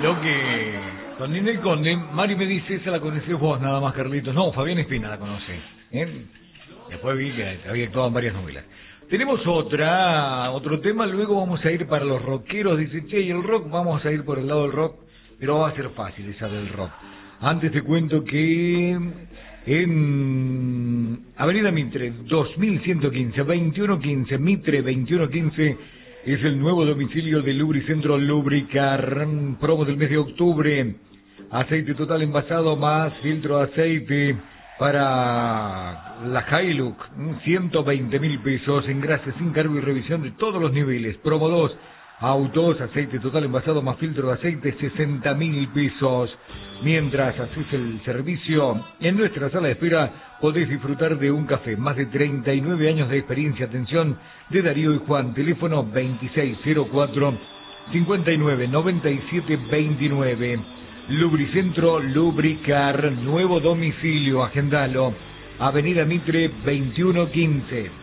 Lo que con Ninel Conde, Mari me dice, esa la conoces vos nada más, Carlitos. No, Fabián Espina la conoce. Después vi que había actuado en varias novelas. Tenemos otro tema, luego vamos a ir para los rockeros. Dice, che, y el rock, vamos a ir por el lado del rock, pero va a ser fácil esa del rock. Antes te cuento que en Avenida Mitre, 2115, 2115, Mitre 2115, es el nuevo domicilio del Lubricentro Lubricar. Promo del mes de octubre. Aceite total envasado más filtro de aceite para la Hilux. 120.000 pesos. Engrase sin cargo y revisión de todos los niveles. Promo 2. Autos, aceite total envasado más filtro de aceite, 60.000 pesos. Mientras haces el servicio, en nuestra sala de espera podés disfrutar de un café. Más de 39 años de experiencia. Atención de Darío y Juan. Teléfono 2604-599729. Lubricentro Lubricar. Nuevo domicilio. Agendalo. Avenida Mitre 2115.